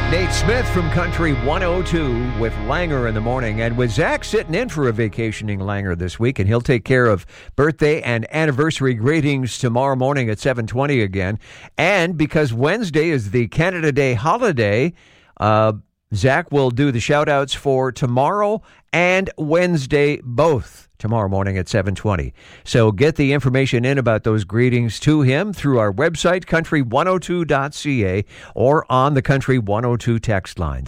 Nate Smith from Country 102 with Langer in the morning. And with Zach sitting in for a vacationing Langer this week, and he'll take care of birthday and anniversary greetings tomorrow morning at 7:20 again. And because Wednesday is the Canada Day holiday, Zach will do the shout-outs for tomorrow and Wednesday both. Tomorrow morning at 7:20. So get the information in about those greetings to him through our website, country102.ca, or on the Country 102 text line,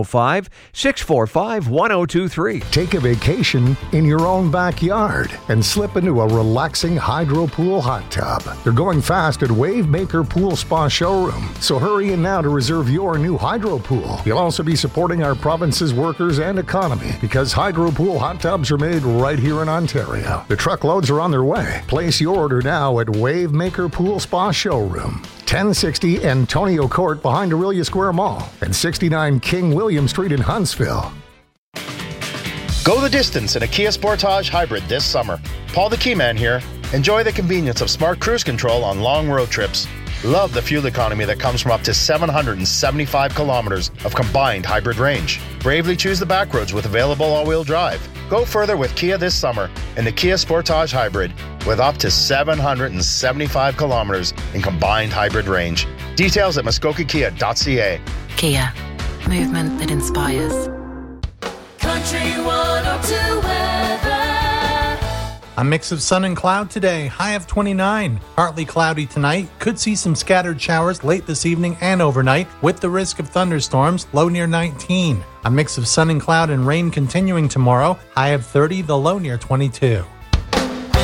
705-645-1023. Take a vacation in your own backyard and slip into a relaxing hydro pool hot tub. They're going fast at Wavemaker Pool Spa Showroom, so hurry in now to reserve your new hydro pool. You'll also be supporting our province's workers and economy because hydro pool hot tubs are made right here in Ontario. The truckloads are on their way. Place your order now at Wavemaker Pool Spa Showroom, 1060 Antonio Court behind Aurelia Square Mall, and 69 King William Street in Huntsville. Go the distance in a Kia Sportage Hybrid this summer. Paul the Keyman here. Enjoy the convenience of smart cruise control on long road trips. Love the fuel economy that comes from up to 775 kilometers of combined hybrid range. Bravely choose the back roads with available all-wheel drive. Go further with Kia this summer in the Kia Sportage Hybrid with up to 775 kilometers in combined hybrid range. Details at muskokakia.ca. Kia, movement that inspires. Country 102 weather. A mix of sun and cloud today, high of 29. Partly cloudy tonight. Could see some scattered showers late this evening and overnight with the risk of thunderstorms, low near 19. A mix of sun and cloud and rain continuing tomorrow, high of 30, the low near 22.